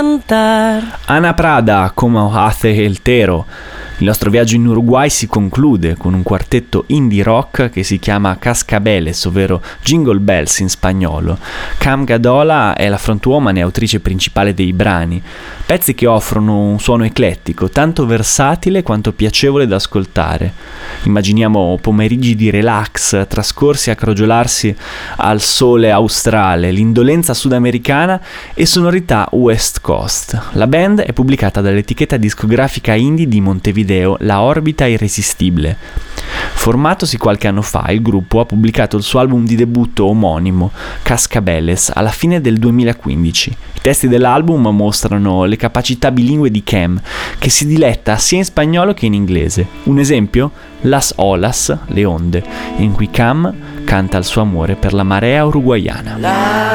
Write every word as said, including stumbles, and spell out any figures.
Ana Prada, como hace el tero. Il nostro viaggio in Uruguay si conclude con un quartetto indie rock che si chiama Cascabeles, ovvero Jingle Bells in spagnolo. Cam Gadola è la frontwoman e autrice principale dei brani, pezzi che offrono un suono eclettico, tanto versatile quanto piacevole da ascoltare. Immaginiamo pomeriggi di relax trascorsi a crogiolarsi al sole australe, l'indolenza sudamericana e sonorità West Coast. La band è pubblicata dall'etichetta discografica indie di Montevideo, La Orbita Irresistibile. Formatosi qualche anno fa, il gruppo ha pubblicato il suo album di debutto omonimo, Cascabeles, alla fine del duemilaquindici. I testi dell'album mostrano le capacità bilingue di Cam, che si diletta sia in spagnolo che in inglese. Un esempio? Las Olas, le onde, in cui Cam canta il suo amore per la marea uruguaiana.